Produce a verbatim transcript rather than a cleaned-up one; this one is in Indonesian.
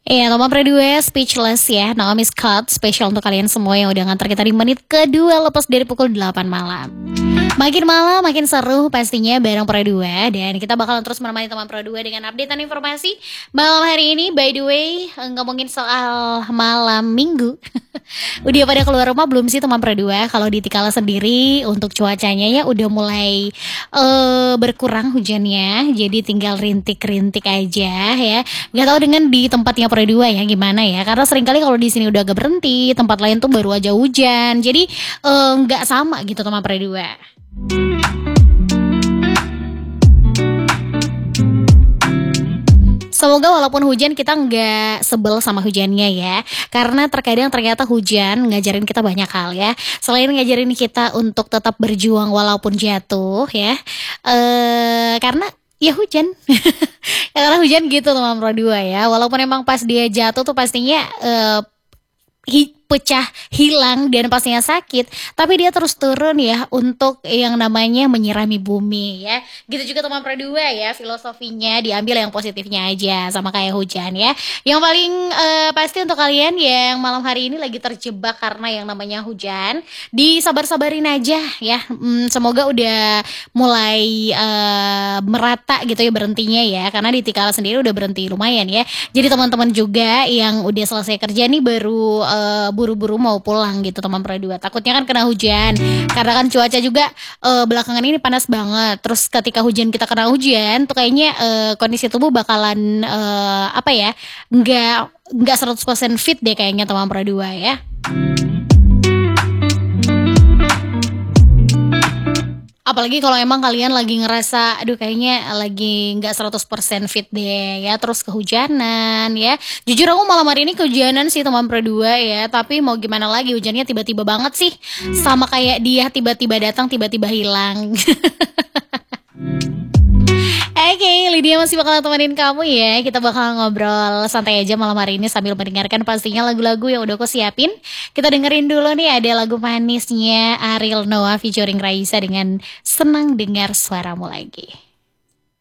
Iya, Toma Berdua Speechless ya, Naomi Scott. Spesial untuk kalian semua yang udah nganter kita di menit kedua lepas dari pukul delapan malam. Makin malam makin seru pastinya bareng Pro dua. Dan kita bakalan terus menemani teman Pro dua dengan updatean informasi malam hari ini. By the way, ngomongin soal malam minggu udah pada keluar rumah belum sih teman Pro dua? Kalau di Tikala sendiri untuk cuacanya ya udah mulai uh, berkurang hujannya. Jadi tinggal rintik-rintik aja ya. Gak tahu dengan di tempatnya Pro dua ya gimana ya. Karena seringkali kalau di sini udah agak berhenti, tempat lain tuh baru aja hujan. Jadi uh, gak sama gitu teman Pro dua. Semoga walaupun hujan kita nggak sebel sama hujannya ya. Karena terkadang ternyata hujan ngajarin kita banyak hal ya. Selain ngajarin kita untuk tetap berjuang walaupun jatuh ya. Eh karena ya hujan. Ya, karena hujan gitu teman Pro dua ya. Walaupun emang pas dia jatuh tuh pastinya eh, hi, pecah, hilang dan pastinya sakit, tapi dia terus turun ya untuk yang namanya menyirami bumi ya. Gitu juga teman Pro dua ya, filosofinya diambil yang positifnya aja sama kayak hujan ya. Yang paling uh, pasti untuk kalian yang malam hari ini lagi terjebak karena yang namanya hujan, disabar-sabarin aja ya. Hmm, semoga udah mulai uh, merata gitu ya berhentinya ya, karena di Tikala sendiri udah berhenti lumayan ya. Jadi teman-teman juga yang udah selesai kerja nih baru uh, buru-buru mau pulang gitu teman Pro dua. Takutnya kan kena hujan. Karena kan cuaca juga uh, belakangan ini panas banget. Terus ketika hujan kita kena hujan tuh kayaknya uh, kondisi tubuh bakalan uh, apa ya? Enggak enggak seratus persen fit deh kayaknya teman Pro dua ya. Apalagi kalau emang kalian lagi ngerasa aduh kayaknya lagi nggak seratus persen fit deh ya, terus kehujanan ya. Jujur aku malam hari ini kehujanan sih teman Pro dua ya, tapi mau gimana lagi hujannya tiba-tiba banget sih. Sama kayak dia tiba-tiba datang tiba-tiba hilang. Oke, okay, Lydia masih bakal temenin kamu ya. Kita bakal ngobrol santai aja malam hari ini sambil mendengarkan pastinya lagu-lagu yang udah aku siapin. Kita dengerin dulu nih ada lagu manisnya Ariel Noah featuring Raisa dengan Senang Dengar Suaramu Lagi.